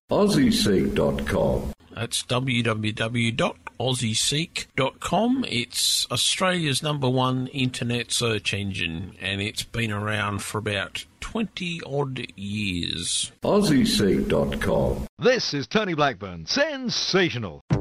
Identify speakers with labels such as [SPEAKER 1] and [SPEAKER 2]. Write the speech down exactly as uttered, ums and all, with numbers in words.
[SPEAKER 1] Aussie Seek dot com.
[SPEAKER 2] That's w w w dot aussie seek dot com. It's Australia's number one internet search engine, and it's been around for about twenty-odd years.
[SPEAKER 1] Aussie Seek dot com.
[SPEAKER 3] This is Tony Blackburn. Sensational.